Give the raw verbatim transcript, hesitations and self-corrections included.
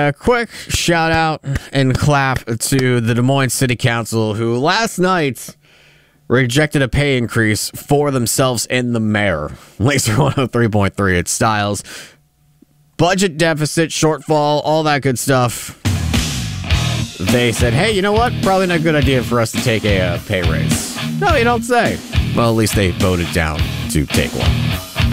a quick shout out and clap to the Des Moines City Council, who last night rejected a pay increase for themselves and the mayor. Laser one oh three point three at Styles. Budget deficit, shortfall, all that good stuff. They said, hey, you know what? Probably not a good idea for us to take a uh, pay raise. No, you don't say. Well, at least they voted down to take one.